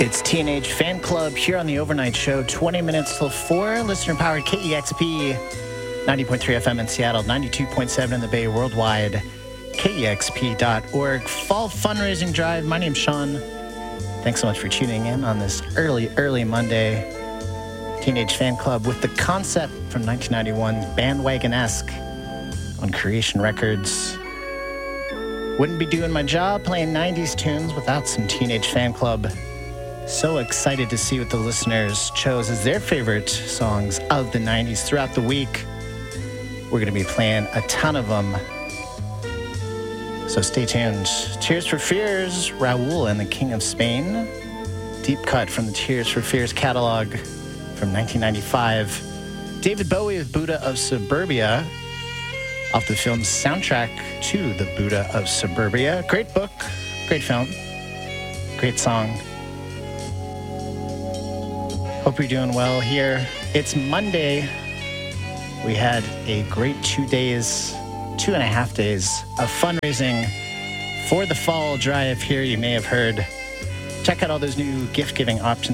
It's Teenage Fan Club here on the Overnight Show, 20 minutes till 4. Listener-powered KEXP, 90.3 FM in Seattle, 92.7 in the Bay, worldwide, KEXP.org. Fall fundraising drive. My name's Sean. Thanks so much for tuning in on this early Monday. Teenage Fan Club with the concept from 1991's Bandwagon-esque on Creation Records. Wouldn't be doing my job playing 90s tunes without some Teenage Fan Club. So excited to see what the listeners chose as their favorite songs of the 90s throughout the week. We're going to be playing a ton of them. So stay tuned. Tears for Fears, Raul and the King of Spain. Deep cut from the Tears for Fears catalog from 1995. David Bowie with Buddha of Suburbia off the film's soundtrack to The Buddha of Suburbia. Great book, great film, great song. Hope you're doing well here. It's Monday. We had a great 2.5 days of fundraising for the fall drive here. You may have heard. Check out all those new gift-giving options,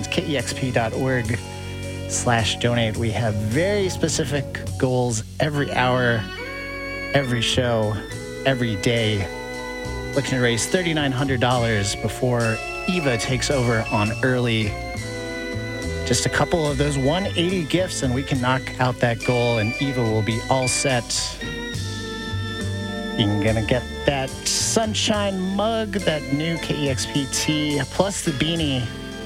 KEXP.org/donate. We have very specific goals every hour, every show, every day. Looking to raise $3,900 before Eva takes over on early. Just a couple of those 180 gifts and we can knock out that goal and Eva will be all set. You're going to get that sunshine mug, that new KEXP tee, plus the beanie.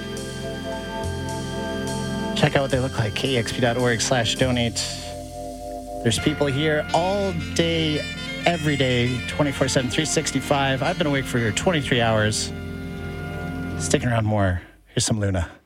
Check out what they look like, KEXP.org/donate. There's people here all day, every day, 24/7, 365. I've been awake for 23 hours. Sticking around more. Here's some Luna.